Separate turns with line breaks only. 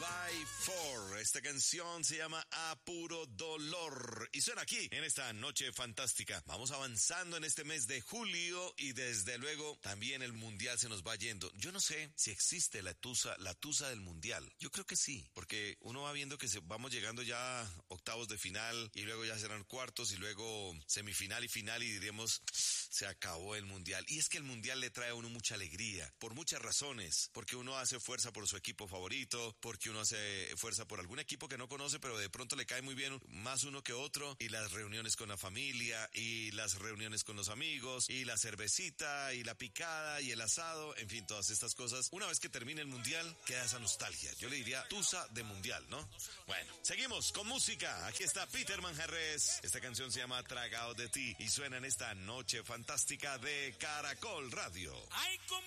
by Four. Esta canción se llama A Puro Dolor y suena aquí en esta noche fantástica. Vamos avanzando en este mes de julio y desde luego también el mundial se nos va yendo. Yo no sé si existe la tusa del mundial. Yo creo que sí, porque uno va viendo que vamos llegando ya a octavos de final y luego ya serán cuartos y luego semifinal y final y diríamos se acabó el mundial. Y es que el mundial le trae a uno mucha alegría por muchas razones, porque uno hace fuerza por su equipo favorito, porque uno hace fuerza por algún equipo que no conoce pero de pronto le cae muy bien más uno que otro, y las reuniones con la familia y las reuniones con los amigos y la cervecita y la picada y el asado, en fin, todas estas cosas. Una vez que termine el mundial queda esa nostalgia. Yo le diría tusa de mundial, ¿no? Bueno, seguimos con música. Aquí está Peter Manjarres. Esta canción se llama Tragado de ti y suena en esta noche fantástica de Caracol Radio.